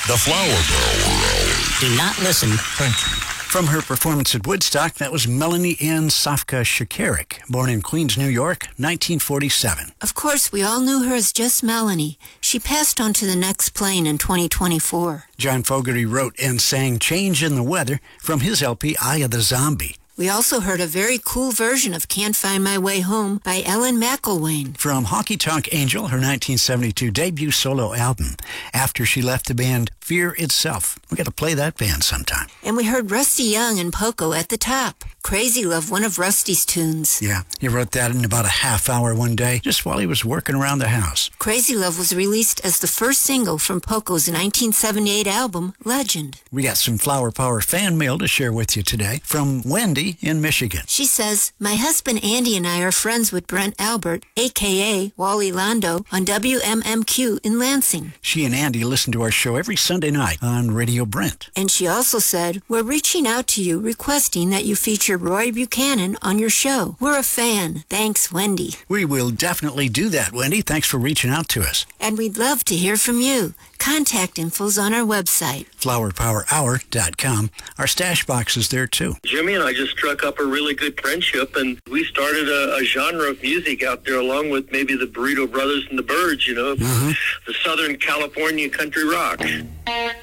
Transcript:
The Flower Power. Do not listen. Thank you. From her performance at Woodstock, that was Melanie Ann Safka-Shakarik, born in Queens, New York, 1947. Of course, we all knew her as just Melanie. She passed on to the next plane in 2024. John Fogerty wrote and sang Change in the Weather from his LP, Eye of the Zombie. We also heard a very cool version of Can't Find My Way Home by Ellen McElwain. From Honky Tonk Angel, her 1972 debut solo album, after she left the band Fear Itself. We got to play that band sometime. And we heard Rusty Young and Poco at the top. Crazy Love, one of Rusty's tunes. Yeah, he wrote that in about a half hour one day, just while he was working around the house. Crazy Love was released as the first single from Poco's 1978 album, Legend. We got some Flower Power fan mail to share with you today from Wendy in Michigan. She says, my husband Andy and I are friends with Brent Albert, a.k.a. Wally Londo, on WMMQ in Lansing. She and Andy listen to our show every Sunday night on Radio Brent. And she also said, we're reaching out to you requesting that you feature Roy Buchanan on your show. We're a fan. Thanks, Wendy. We will definitely do that, Wendy. Thanks for reaching out to us. And we'd love to hear from you. Contact info's on our website. flowerpowerhour.com. Our stash box is there, too. Jimmy and I just struck up a really good friendship, and we started a genre of music out there along with maybe the Burrito Brothers and the Byrds, the Southern California country rock.